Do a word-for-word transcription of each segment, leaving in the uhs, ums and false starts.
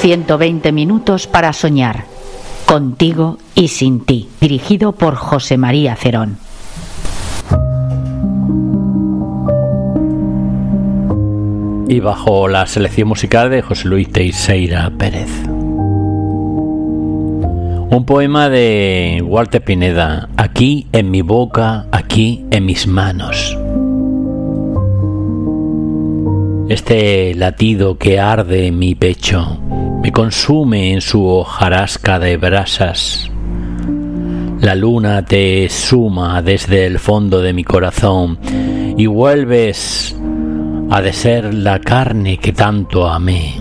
ciento veinte minutos para soñar, contigo y sin ti, dirigido por José María Cerón. Y bajo la selección musical de José Luis Teixeira Pérez. Un poema de Walter Pineda, aquí en mi boca, aquí en mis manos. Este latido que arde en mi pecho me consume en su hojarasca de brasas. La luna te suma desde el fondo de mi corazón y vuelves a de ser la carne que tanto amé.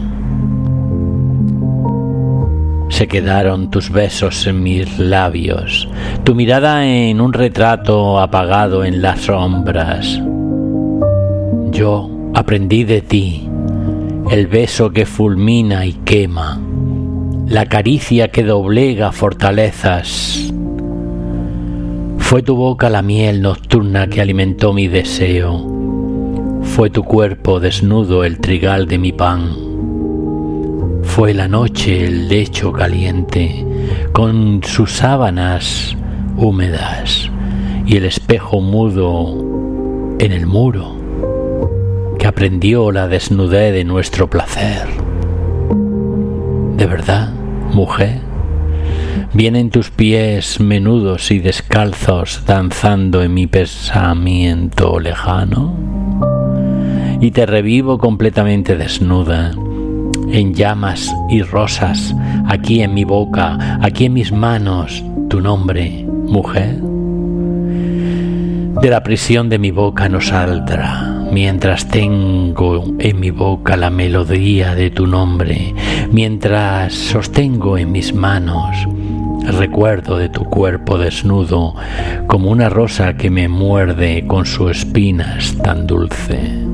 Se quedaron tus besos en mis labios, tu mirada en un retrato apagado en las sombras. Yo aprendí de ti el beso que fulmina y quema, la caricia que doblega fortalezas. Fue tu boca la miel nocturna que alimentó mi deseo. Fue tu cuerpo desnudo el trigal de mi pan. Fue la noche el lecho caliente con sus sábanas húmedas y el espejo mudo en el muro que aprendió la desnudez de nuestro placer. ¿De verdad, mujer? Vienen tus pies menudos y descalzos danzando en mi pensamiento lejano y te revivo completamente desnuda, en llamas y rosas, aquí en mi boca, aquí en mis manos, tu nombre, mujer. De la prisión de mi boca no saldrá, mientras tengo en mi boca la melodía de tu nombre, mientras sostengo en mis manos el recuerdo de tu cuerpo desnudo, como una rosa que me muerde con sus espinas tan dulce.